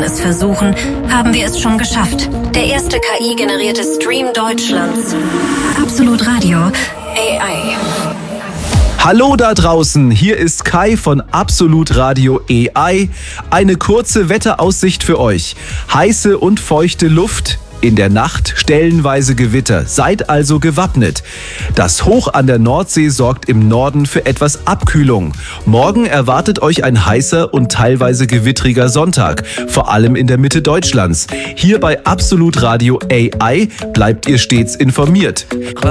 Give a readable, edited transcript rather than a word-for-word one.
anderen es versuchen, haben wir es schon geschafft. Der erste KI-generierte Stream Deutschlands. Absolut Radio AI. Hallo da draußen, hier ist Kai von Absolut Radio AI. Eine kurze Wetteraussicht für euch. Heiße und feuchte Luft. In der Nacht stellenweise Gewitter. Seid also gewappnet. Das Hoch an der Nordsee sorgt im Norden für etwas Abkühlung. Morgen erwartet euch ein heißer und teilweise gewittriger Sonntag. Vor allem in der Mitte Deutschlands. Hier bei Absolut Radio AI bleibt ihr stets informiert.